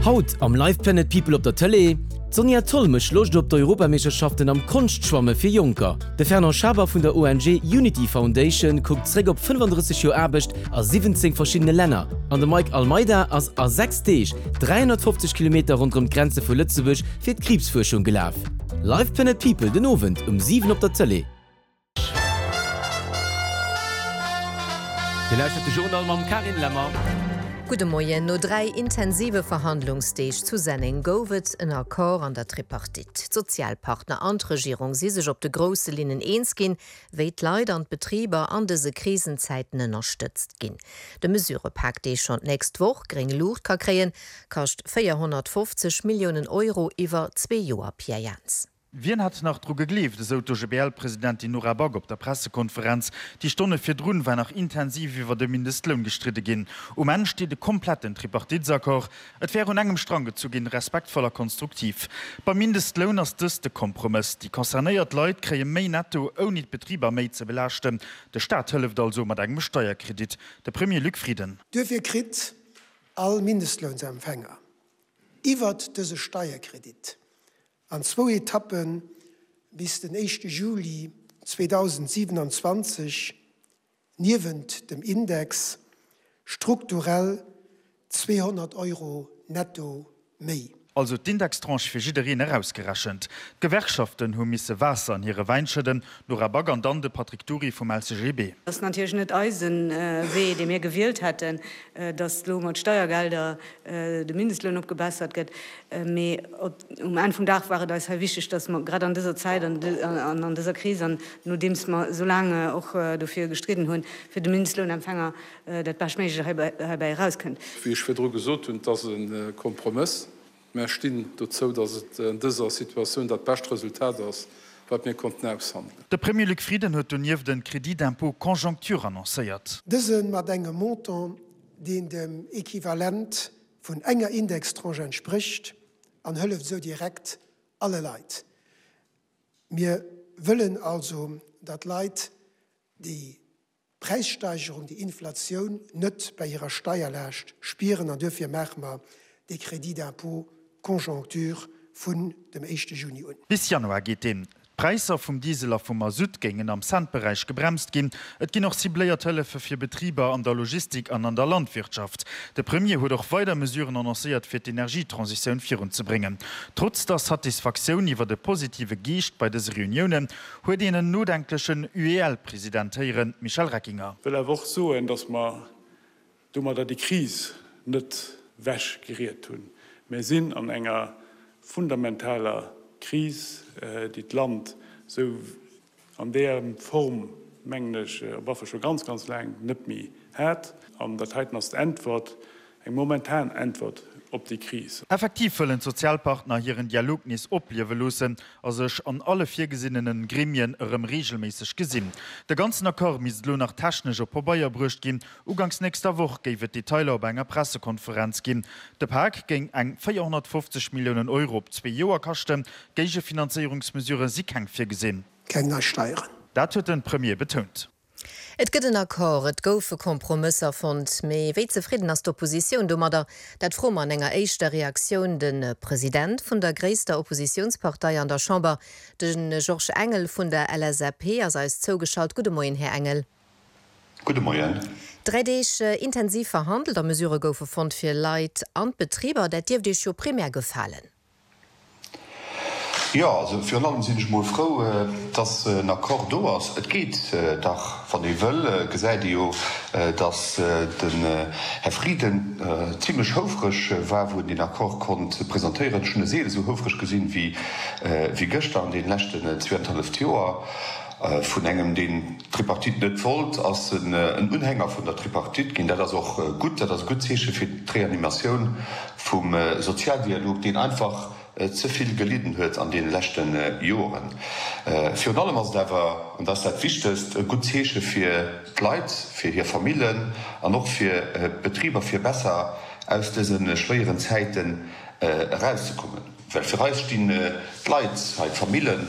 Haut am Live Planet People op der Tele, Sonja Tollmech locht op d'Europameisterschaften am Kunstschwamme fir Junker. De Ferner Schaber vun der ONG Unity Foundation guckt zräg op 35 Jo Erbecht a 17 verschiedene Länder. An der Mike Almeida ass a 6 Deeg 350 km rund um Grenze vu Lützebusch fir d'Krebsforschung gelaf. Live Planet People den Ovent 7 op der Tele. Die leistete Journal mam Karin Lämmer. Gute Morgen, no 3 intensive Verhandlungsstage zu Senning gowet en Akkor an der Tripartit. Sozialpartner an Regierung si sech op de grosse Linien eens gin, wéit Leider an Betrieber an dese Krisenzeiten unterstützt gin. De Mesurepakt, die schon nächst woch gering Lucht ka kreen, kascht 450 Millionen Euro iwwer 2 Joer Pierre Jans. Wien hat nach Dr gelieft, so GBL-Präsidentin Nora Bog op der Pressekonferenz. Die Stunde fir Drun war noch intensiv iwwer de Mindestlohn gestritten gin. En steht de kompletten Tripartitsakkor. Et wäre engem Strange zu gin respektvoller konstruktiv. Beim Mindestlohn ass dës de Kompromiss. Die konzernéiert Leiit kree méi netto oni Betrieber méi ze belächten. De Staat hëlleft also mat engem Steuerkredit. Der Premier Lückfrieden. Dufir krit all Mindestlohnsempfänger. Iwer dëse Steuerkredit. An 2 Etappen bis den 1. Juli 2027 niewend dem Index strukturell 200 Euro netto méi. Also d'Indextranche fir Jiderien herausgeraschend. Gewerkschaften hun misse Wasser an ihre Weinschëden, Nora Bag an dann de Patrick Turi vom LCGB. Das ist natürlich nicht Eisen weh, den wir gewählt hätten, dass Lohn und Steuergelder der Mindestlohn abgebessert wird. Um Anfang Tag war das halt wichtig, dass man gerade an dieser Zeit, an dieser Krise, nur dem wir so lange auch dafür gestritten haben, für den Mindestlohnempfänger das Beispiel herbei rauskommt. Wie ich für gesagt und das ist ein Kompromiss. Wir stehen dazu, dass es in dieser Situation das beste Resultat ist, was wir konnten aushandeln. Der Premier Lückfrieden hat nieef den Kreditempo Konjunktur annoncéiert. Diesen mat engem Montant, den dem Äquivalent von enger Indextranche entspricht, an hëlleft so direkt alle Leid. Wir wollen also, dat Leid die Preissteigerung, die Inflation nicht bei ihrer Steuerlast spüren, an dürfen wir die Kreditempo Konjunktur vun dem 1. Juni. Bis Januar geht den Preiser vum Dieseler vum Masut gingen am Sandbereich gebremst gin. Et gin noch Sibléiertëllefe fir Betrieber an der Logistik an der Landwirtschaft. Der Premier huet auch weiter Mesuren annonciert fir d'Energietransition virun zu bringen. Trotz der Satisfaktion iwwer de positive Geest bei des Reunionen huet den nodenklichen UEL-Präsidentieren Michel Reckinger. Well woch so, dass man dummer da die Krise net wäsch geriert hun. Wir sind an enger fundamentaler Krise, die das Land so an der Form mengglisch war schon ganz lang nicht mehr hat. Und das heißt als Antwort, eine momentane Antwort auf die Krise. Effektiv wollen Sozialpartner ihren Dialog nicht opliewen lassen, als sich an alle 4 gesinnenen Gremien regelmäßig gesinn. Der ganzen Akkord muss nach technisch op Bayerbrücht gehen. Ugangs nächster Woche geben die Teile auf einer Pressekonferenz gehen. Der Park ging eng 450 Millionen Euro op 2 Joer kachten. Gege Finanzierungsmesure sie kein für gesinn. Keine Steuern. Dat hat den Premier betont. Et gëtt den Akkor, et goufe Kompromisser vond méi wéi zufrieden ass d'Opposition dummer dat fromm an enger éischter Reaktion den Präsident vun der gréisster Oppositionspartei an der Chamber, den George Engel vun der LSAP as als zougeschalt. Gute Morgen, Herr Engel. Gute Morgen. 3Dch intensiv verhandelt der Mesure goufe vond fir Leiit an Betrieber, dat Dir Dich jo primär gefallen. Ja, also für allem sind ich mal froh, dass nach Cordoas es geht, doch von der Welle gesagt, dass den Herr Frieden ziemlich hochfrisch war, wo den Akkord konnte präsentieren, schon eine Seele so hochfrisch gesehen wie gestern, den letzten 2,5 Jahren. Von engem den Tripartit nicht wollt, als ein Unhänger von der Tripartit gehen, das auch gut, das gut für die Reanimation vom Sozialdialog, den einfach zu viel gelitten huet an den letzten Jahren. Für allem als dawer und das dat wichtigste gut Zeche fir Leiit, fir hier Familien, an noch fir Betrieber fir besser aus diesen schweren Zeiten rauszukommen. Weil für Leiit, Familien